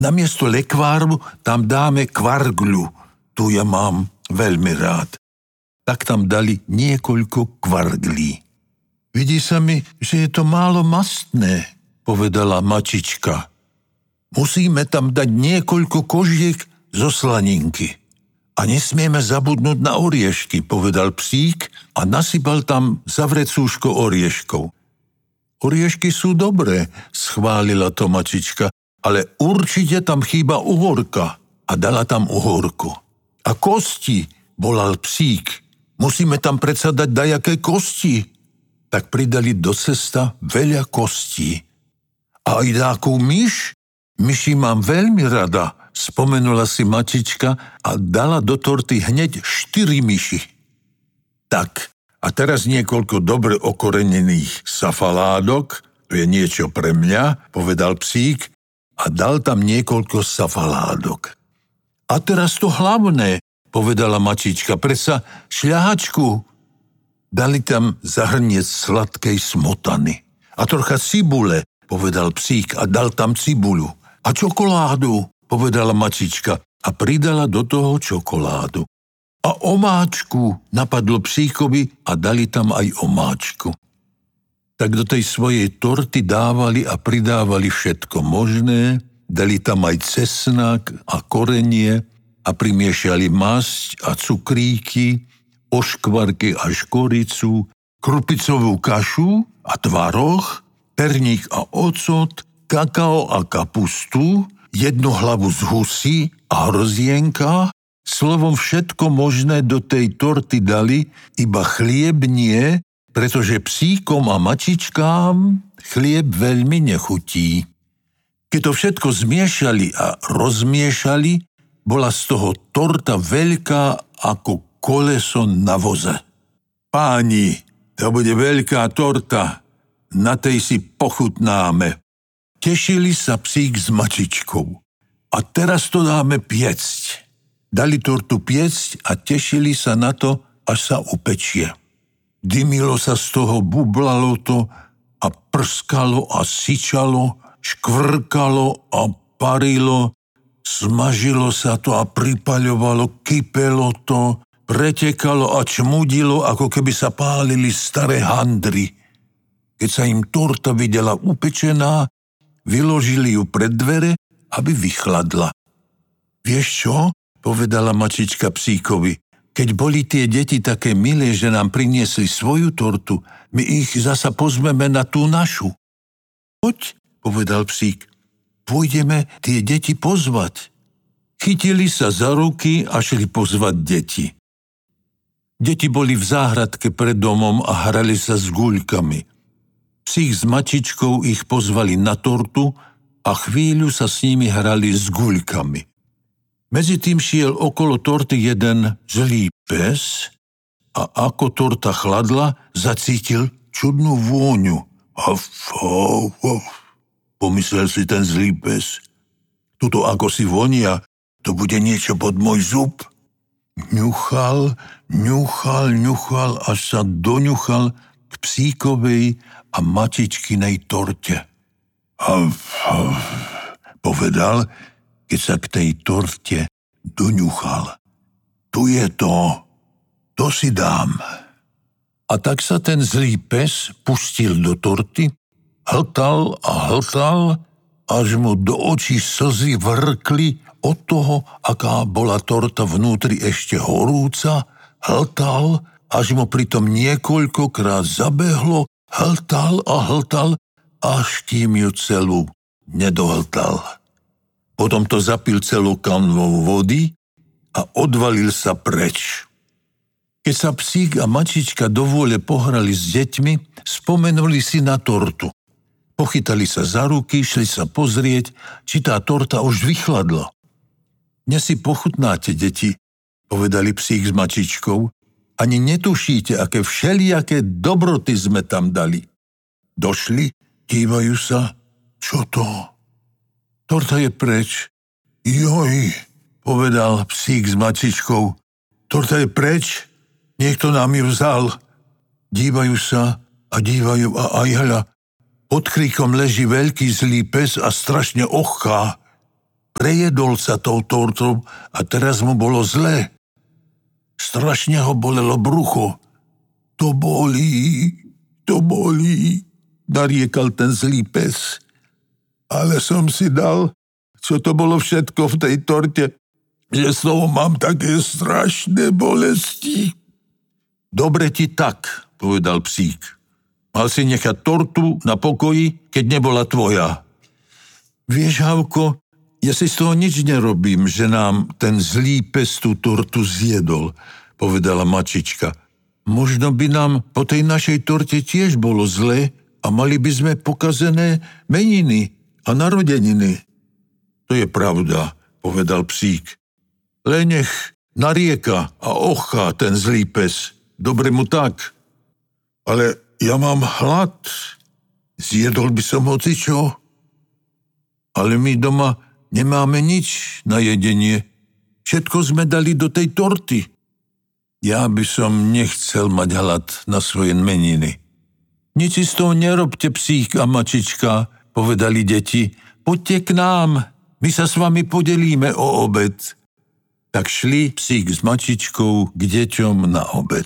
Namiesto lekváru tam dáme kvargľu. Tu ja mám veľmi rád. Tak tam dali niekoľko kvarglí. Vidí sa mi, že je to málo mastné, povedala mačička. Musíme tam dať niekoľko kožiek zo slaninky. A nesmieme zabudnúť na oriešky, povedal psík a nasypal tam zavrecúško orieškov. Oriešky sú dobré, schválila to mačička, ale určite tam chýba uhorka a dala tam uhorku. A kosti, volal psík. Musíme tam predsa dať dajaké kosti. Tak pridali do cesta veľa kostí. A aj dáku myš? Myši mám veľmi rada, spomenula si mačička a dala do torty hneď 4 myši. Tak, a teraz niekoľko dobre okorenených safaládok, to je niečo pre mňa, povedal psík a dal tam niekoľko safaládok. A teraz to hlavné, povedala mačička, predsa šľahačku. Dali tam zahrniec sladkej smotany. A trocha cibule, povedal psík a dal tam cibuľu. A čokoládu, povedala mačička a pridala do toho čokoládu. A omáčku, napadlo psíkovi a dali tam aj omáčku. Tak do tej svojej torty dávali a pridávali všetko možné, dali tam aj cesnak a korenie a primiešali masť a cukríky, oškvarky a škoricu, krupicovú kašu a tvaroh, perník a ocot, kakao a kapustu, 1 hlavu z husy a hrozienka, slovom všetko možné do tej torty dali, iba chlieb nie, pretože psíkom a mačičkám chlieb veľmi nechutí. Keď to všetko zmiešali a rozmiešali, bola z toho torta veľká ako koleso na voze. Páni, to bude veľká torta, na tej si pochutnáme. Tešili sa psík s mačičkou. A teraz to dáme piecť. Dali tortu piecť a tešili sa na to, až sa upečie. Dymilo sa z toho, bublalo to a prskalo a syčalo, škvrkalo a parilo, smažilo sa to a pripaľovalo, kypelo to, pretekalo a čmudilo, ako keby sa pálili staré handry. Keď sa im torta videla upečená, vyložili ju pred dvere, aby vychladla. Vieš čo? Povedala mačička psíkovi. Keď boli tie deti také milé, že nám priniesli svoju tortu, my ich zasa pozmeme na tú našu. Poď, povedal psík, pôjdeme tie deti pozvať. Chytili sa za ruky a šli pozvať deti. Deti boli v záhradke pred domom a hrali sa s guľkami. Psík s mačičkou ich pozvali na tortu a chvíľu sa s nimi hrali s guľkami. Medzitým šiel okolo torty jeden zlý pes a ako torta chladla, zacítil čudnú vôňu. Pomyslel si ten zlý pes. Tuto ako si vonia, to bude niečo pod môj zub. Ňuchal, až sa doňuchal k psíkovej a mačičkinej torte. Povedal, keď sa k tej torte doňuchal. Tu je to si dám. A tak sa ten zlý pes pustil do torty, hltal a hltal, až mu do očí slzy vrkli od toho, aká bola torta vnútri ešte horúca, hltal, až mu pritom niekoľkokrát zabehlo, hltal a hltal, až kým ju celú nedohltal. Potom to zapil celú kanvou vody a odvalil sa preč. Keď sa psík a mačička do vôle pohrali s deťmi, spomenuli si na tortu. Pochytali sa za ruky, šli sa pozrieť, či tá torta už vychladla. Dnes si pochutnáte, deti, povedali psík s mačičkou. Ani netušíte, aké všelijaké dobroty sme tam dali. Došli, dívajú sa. Čo to? Torta je preč. Joj, povedal psík s mačičkou. Torta je preč? Niekto nám ju vzal. Dívajú sa a dívajú a aj hľa. Pod kríkom leží veľký zlý pes a strašne ochká. prejedol sa tou tortou a teraz mu bolo zle. Strašne ho bolelo brucho. To bolí, nariekal ten zlý pes. Ale som si dal, čo to bolo všetko v tej torte, že z toho mám také strašné bolesti. Dobre ti tak, povedal psík. Mal si nechať tortu na pokoji, keď nebola tvoja. Vieš, Havko, ja si z toho nič nerobím, že nám ten zlý pes tú tortu zjedol, povedala mačička. Možno by nám po tej našej torte tiež bolo zle a mali by sme pokazené meniny a narodeniny. To je pravda, povedal psík. Len nech narieka a ochá ten zlý pes. Dobre mu tak. Ale ja mám hlad. Zjedol by som hocičo. Ale my doma nemáme nič na jedenie. Všetko sme dali do tej torty. Ja by som nechcel mať hlad na svoje meniny. Nič si z toho nerobte, psík a mačička, povedali deti. Poďte k nám, my sa s vami podelíme o obed. Tak šli psík s mačičkou k deťom na obed.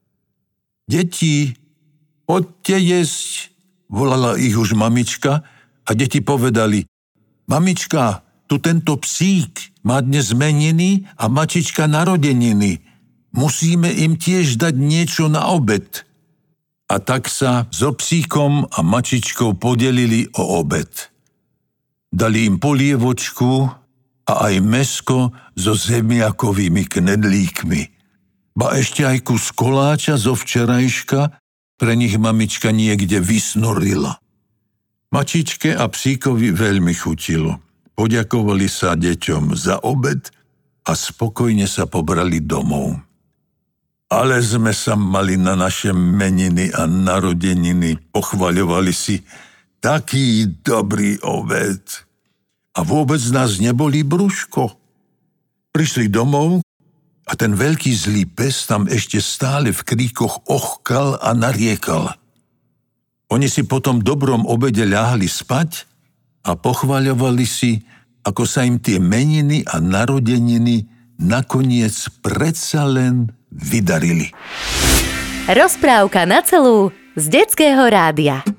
Deti, poďte jesť, volala ich už mamička a deti povedali, mamička, tu tento psík má dnes meniny a mačička narodeniny. Musíme im tiež dať niečo na obed. A tak sa so psíkom a mačičkou podelili o obed. Dali im polievočku a aj mäsko so zemiakovými knedlíkmi. Ba ešte aj kus koláča zo včerajška pre nich mamička niekde vysnorila. Mačičke a psíkovi veľmi chutilo. Poďakovali sa deťom za obed a spokojne sa pobrali domov. Ale sme sa mali na naše meniny a narodeniny, pochvaľovali si taký dobrý obed. A vôbec nás neboli brúško. Prišli domov a ten veľký zlý pes tam ešte stále v kríkoch ochkal a nariekal. Oni si po tom dobrom obede ľahli spať a pochvaľovali si, ako sa im tie meniny a narodeniny nakoniec predsa len vydarili. Rozprávka na celú z Detského rádia.